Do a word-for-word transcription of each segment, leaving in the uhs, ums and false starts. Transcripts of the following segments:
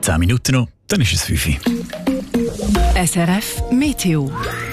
zehn Minuten noch, dann ist es fünf Uhr. S R F Meteo.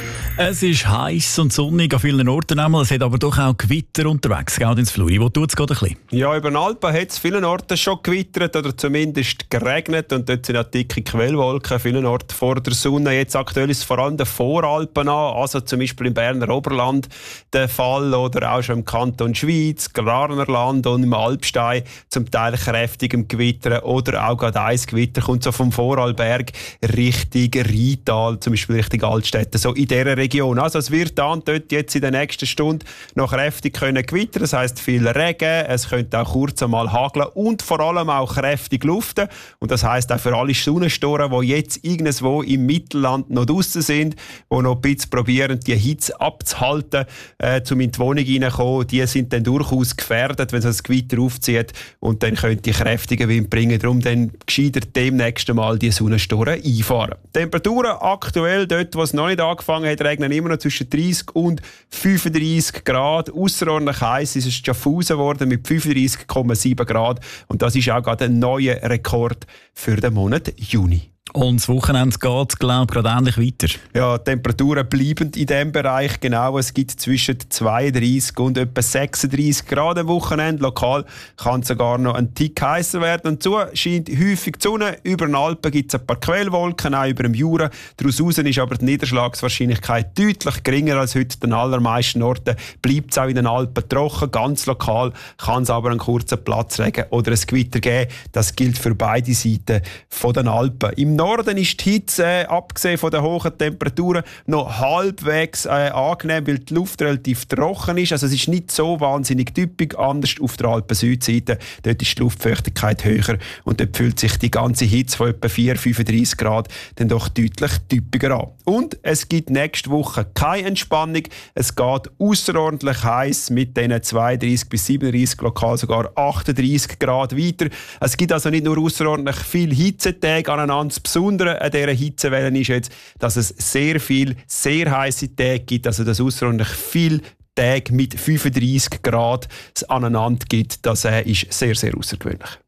Es ist heiß und sonnig an vielen Orten. Einmal. Es hat aber doch auch Gewitter unterwegs. Gell, ins Fluri. Wo tut es gerade ein bisschen? Ja, über den Alpen hat es vielen Orten schon gewittert oder zumindest geregnet. Und dort sind auch dicke Quellwolken. Vielen Orten vor der Sonne. Jetzt aktuell ist es vor allem den Voralpen an. Also zum Beispiel im Berner Oberland der Fall. Oder auch schon im Kanton Schweiz, Glarnerland und im Alpstein. Zum Teil kräftig im Gewittern. Oder auch gerade ein Gewitter kommt so vom Vorarlberg Richtung Rheintal. Zum Beispiel Richtung Altstädte. So in dieser Region. Also es wird dann dort jetzt in der nächsten Stunde noch kräftig können gewittern. Das heisst viel Regen, es könnte auch kurz einmal hageln und vor allem auch kräftig luften. Und das heisst auch für alle Sonnenstoren, die jetzt irgendwo im Mittelland noch draussen sind, die noch ein bisschen probieren, die Hitze abzuhalten, äh, um in die Wohnung reinzukommen, die sind dann durchaus gefährdet, wenn es das Gewitter aufzieht und dann könnte die kräftigen Wind bringen. Darum dann gescheiter demnächst mal die Sonnenstoren einfahren. Temperaturen aktuell dort, wo es noch nicht angefangen hat, regnen immer noch zwischen dreißig und fünfunddreißig Grad. Ausserordentlich heiß ist es Schaffhausen geworden mit fünfunddreißig Komma sieben Grad. Und das ist auch gerade ein neuer Rekord für den Monat Juni. Und das Wochenende geht, glaube ich, gerade ähnlich weiter. Ja, die Temperaturen bleiben in diesem Bereich. Genau, es gibt zwischen zweiunddreißig und etwa sechsunddreißig Grad am Wochenende. Lokal kann es sogar noch ein Tick heißer werden. Und so scheint häufig die Sonne. Über den Alpen gibt es ein paar Quellwolken, auch über dem Jura. Daraus ist aber die Niederschlagswahrscheinlichkeit deutlich geringer als heute. An den allermeisten Orten bleibt es auch in den Alpen trocken. Ganz lokal kann es aber einen kurzen Platzregen oder ein Gewitter geben. Das gilt für beide Seiten von den Alpen. Im Norden ist die Hitze, äh, abgesehen von den hohen Temperaturen, noch halbwegs äh, angenehm, weil die Luft relativ trocken ist. Also es ist nicht so wahnsinnig typisch, anders auf der Alpen-Südseite. Dort ist die Luftfeuchtigkeit höher und dort fühlt sich die ganze Hitze von etwa vier, fünfunddreißig Grad dann doch deutlich typischer an. Und es gibt nächste Woche keine Entspannung. Es geht außerordentlich heiß mit diesen zweiunddreißig bis siebenunddreißig, lokal sogar achtunddreißig Grad weiter. Es gibt also nicht nur außerordentlich viele Hitzetage aneinander. Das Besondere an dieser Hitzewelle ist jetzt, dass es sehr viele, sehr heiße Tage gibt, also dass außerordentlich viele Tage mit fünfunddreißig Grad aneinander gibt. Das äh, ist sehr, sehr außergewöhnlich.